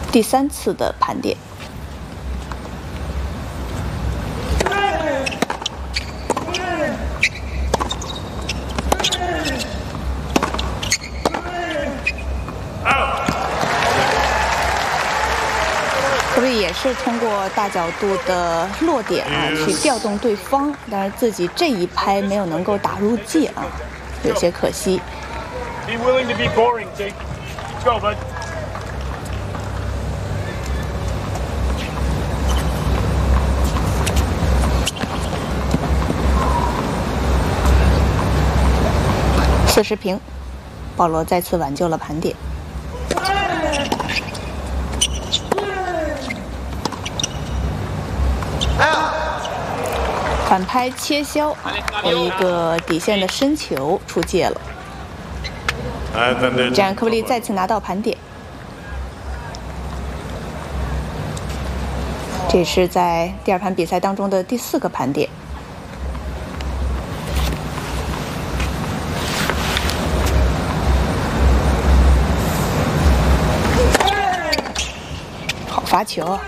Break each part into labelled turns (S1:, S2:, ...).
S1: 第3次的盘点。科布利也是通过大角度的落点去调动对方，但是自己这一拍没有能够打入界有些可惜。
S2: Be willing to be boring, Jake. Go, bud.
S1: 40平，保罗再次挽救了盘点。反拍切削和一个底线的深球出界了，这样科布利再次拿到盘点。这是在第2盘比赛当中的第4个盘点。好罚球啊！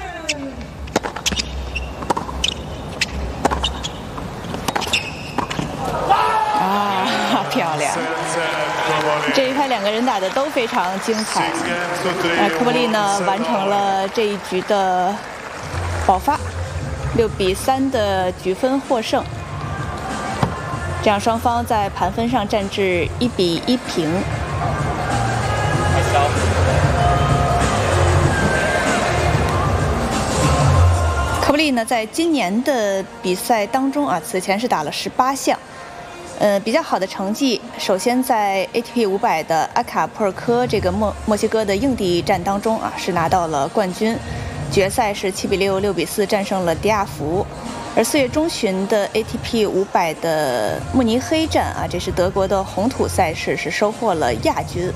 S1: 漂亮！这一拍2个人打的都非常精彩。科布利呢完成了这一局的爆发，6比3的局分获胜。这样双方在盘分上战至1比1平。科布利呢在今年的比赛当中此前是打了18项。比较好的成绩，首先在 ATP 500的阿卡普尔科这个墨西哥的硬地战当中是拿到了冠军，决赛是7比6、6比4战胜了迪亚福，而4月中旬的 ATP 500的慕尼黑站这是德国的红土赛事，是收获了亚军。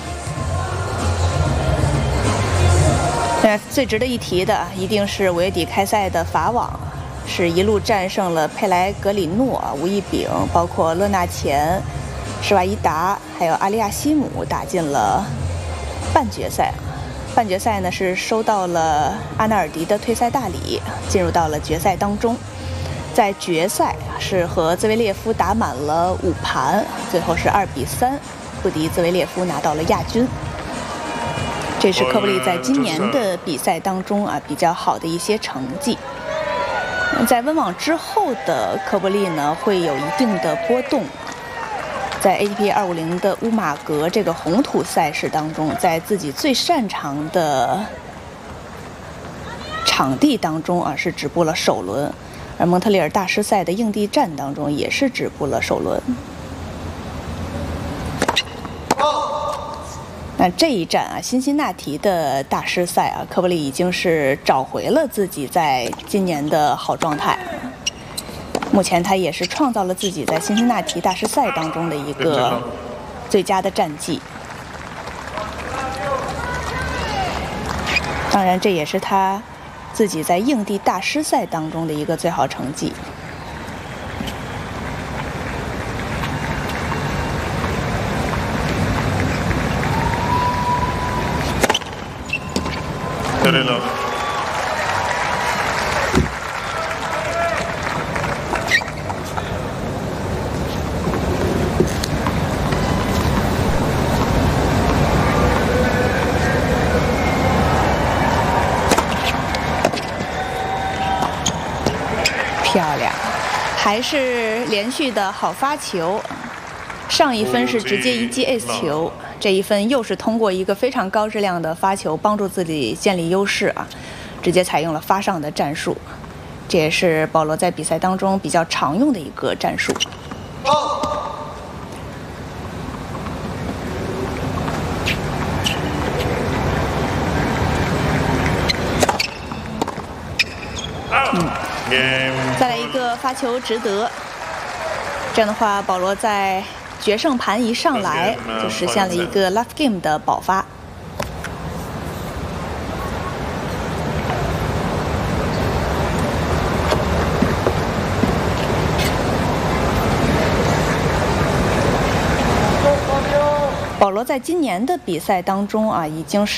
S1: 最值得一提的一定是5月底开赛的法网。是一路战胜了佩莱格里诺、吴亦丙，包括勒纳钱、施瓦伊达，还有阿利亚西姆，打进了半决赛。半决赛呢是收到了阿纳尔迪的退赛大礼，进入到了决赛当中。在决赛是和兹维列夫打满了5盘，最后是2比3不敌兹维列夫，拿到了亚军。这是科布利在今年的比赛当中比较好的一些成绩。在温网之后的科布利呢，会有一定的波动。在 ATP 250的乌马格这个红土赛事当中，在自己最擅长的场地当中是止步了首轮，而蒙特利尔大师赛的硬地战当中也是止步了首轮。那这一战辛辛那提的大师赛科布利已经是找回了自己在今年的好状态。目前他也是创造了自己在辛辛那提大师赛当中的一个最佳的战绩。当然，这也是他自己在硬地大师赛当中的一个最好成绩。漂亮，还是连续的好发球。上一分是直接一击 ace 球，这一分又是通过一个非常高质量的发球帮助自己建立优势直接采用了发上的战术，这也是保罗在比赛当中比较常用的一个战术。再来一个发球值得，这样的话，保罗在决胜盘一上来就实现了一个 love game 的保发。保罗在今年的比赛当中已经是